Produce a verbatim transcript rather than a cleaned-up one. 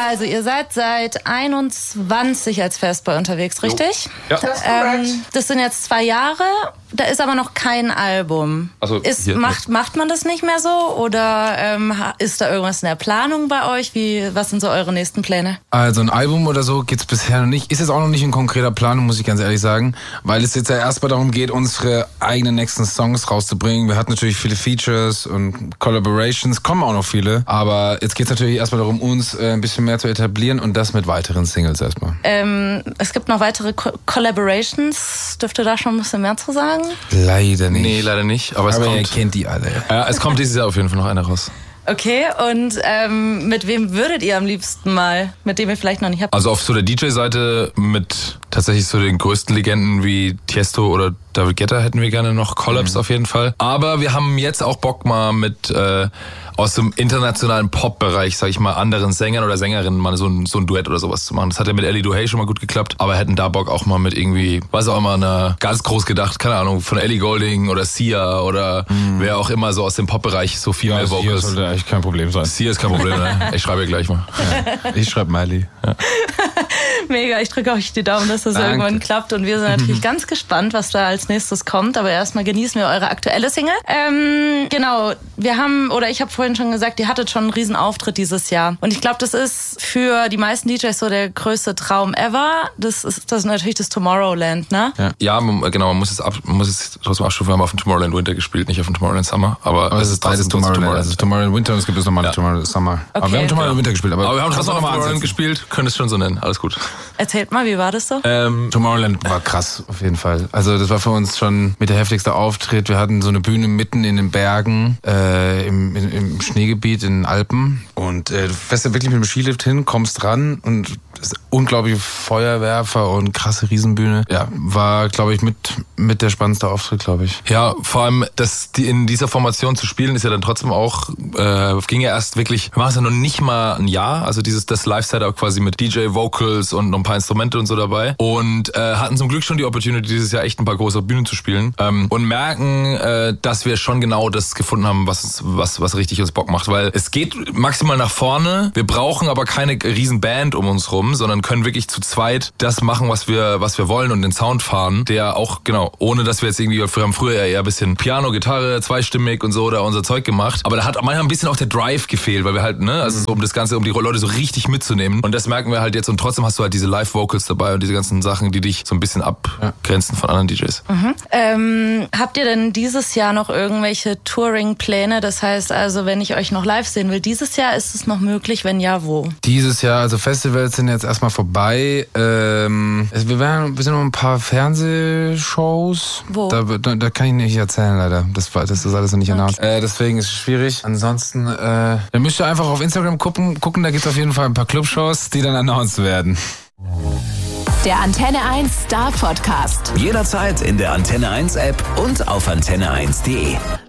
Also, ihr seid seit einundzwanzig als Fastboy unterwegs, richtig? Ja. Das, ähm, das sind jetzt zwei Jahre, da ist aber noch kein Album. Also, ist, hier, macht, macht man das nicht mehr so oder ähm, ist da irgendwas in der Planung bei euch? Wie, was sind so eure nächsten Pläne? Also ein Album oder so gibt's bisher noch nicht. Ist jetzt auch noch nicht in konkreter Planung, muss ich ganz ehrlich sagen, weil es jetzt ja erstmal darum geht, unsere eigenen nächsten Songs rauszubringen. Wir hatten natürlich viele Features und Collaborations, kommen auch noch viele, aber jetzt geht's natürlich erstmal darum, uns äh, ein bisschen mehr zu etablieren und das mit weiteren Singles erstmal. Ähm, es gibt noch weitere Co- Collaborations. Dürft ihr da schon ein bisschen mehr zu sagen? Leider nicht. Nee, leider nicht. Aber, es aber kommt, ihr kennt die alle. Ja, es kommt dieses Jahr auf jeden Fall noch einer raus. Okay, und ähm, mit wem würdet ihr am liebsten mal, mit dem ihr vielleicht noch nicht habt? Also auf so der D J-Seite mit tatsächlich so den größten Legenden wie Tiesto oder David Guetta hätten wir gerne noch Collabs mhm. auf jeden Fall. Aber wir haben jetzt auch Bock mal mit äh, aus dem internationalen Pop-Bereich, sag ich mal, anderen Sängern oder Sängerinnen mal so ein, so ein Duett oder sowas zu machen. Das hat ja mit Ellie Duhay schon mal gut geklappt, aber hätten da Bock auch mal mit irgendwie, weiß auch immer, eine ganz groß gedacht, keine Ahnung, von Ellie Goulding oder Sia oder mhm. wer auch immer so aus dem Pop-Bereich so Female ja, Vocals. Sia sollte eigentlich kein Problem sein. Sia ist kein Problem, ne? Ich schreibe ihr gleich mal. Ja. Ich schreibe Miley. Ja. Mega, ich drücke euch die Daumen, dass das Danke. irgendwann klappt und wir sind natürlich ganz gespannt, was da als nächstes kommt, aber erstmal genießen wir eure aktuelle Single. Ähm, genau, wir haben, oder ich habe vorhin schon gesagt, ihr hattet schon einen riesen Auftritt dieses Jahr und ich glaube, das ist für die meisten D Js so der größte Traum ever. Das ist, das ist natürlich das Tomorrowland, ne? Ja, ja man, genau, man muss es, ab, man muss es trotzdem abstufen, wir haben auf dem Tomorrowland Winter gespielt, nicht auf dem Tomorrowland Summer, aber, aber es ist beides Tomorrowland. Tomorrowland. Also Tomorrowland Winter und es gibt das normale ja. Tomorrowland Summer. Okay. Aber wir haben Tomorrowland ja. Winter gespielt. Aber, aber wir haben trotzdem auf Tomorrowland gespielt, können es schon so nennen, alles gut. Erzählt mal, wie war das so? Ähm, Tomorrowland war krass, auf jeden Fall. Also das war für uns schon mit der heftigste Auftritt. Wir hatten so eine Bühne mitten in den Bergen, äh, im, im, im Schneegebiet in den Alpen. Und äh, du fährst ja wirklich mit dem Skilift hin, kommst ran und das unglaubliche Feuerwerfer und krasse Riesenbühne. Ja, war, glaube ich, mit mit der spannendste Auftritt, glaube ich. Ja, vor allem, das die in dieser Formation zu spielen, ist ja dann trotzdem auch, äh, ging ja erst wirklich, wir machen es ja noch nicht mal ein Jahr, also dieses das Live-Setup quasi mit D J-Vocals und noch ein paar Instrumente und so dabei. Und äh, hatten zum Glück schon die Opportunity, dieses Jahr echt ein paar große Bühnen zu spielen. Ähm, und merken, äh, dass wir schon genau das gefunden haben, was, was, was richtig uns Bock macht. Weil es geht maximal nach vorne, wir brauchen aber keine riesen Band um uns rum, sondern können wirklich zu zweit das machen, was wir was wir wollen und den Sound fahren, der auch, genau, ohne dass wir jetzt irgendwie, wir haben früher eher ein bisschen Piano, Gitarre, zweistimmig und so, da unser Zeug gemacht, aber da hat manchmal ein bisschen auch der Drive gefehlt, weil wir halt, ne, also so, um das Ganze, um die Leute so richtig mitzunehmen und das merken wir halt jetzt und trotzdem hast du halt diese Live-Vocals dabei und diese ganzen Sachen, die dich so ein bisschen abgrenzen von anderen D Js. Mhm. Ähm, habt ihr denn dieses Jahr noch irgendwelche Touring-Pläne? Das heißt also, wenn ich euch noch live sehen will, dieses Jahr ist es noch möglich, wenn ja, wo? Dieses Jahr, also Festivals sind jetzt erstmal vorbei. Ähm, wir, werden, wir sind noch ein paar Fernsehshows. Wo? Da, da, da kann ich nicht erzählen, leider. Das, das ist alles noch nicht okay. announced. Äh, deswegen ist es schwierig. Ansonsten, äh, dann müsst ihr einfach auf Instagram gucken. gucken da gibt es auf jeden Fall ein paar Clubshows, die dann announced werden. Der Antenne eins Star Podcast. Jederzeit in der Antenne eins App und auf antenne eins punkt de.